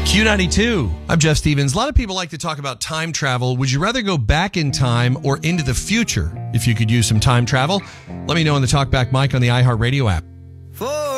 Q92. I'm Jeff Stevens. A lot of people like to talk about time travel. Would you rather go back in time or into the future if you could use some time travel? Let me know on the Talkback mic on the iHeartRadio app.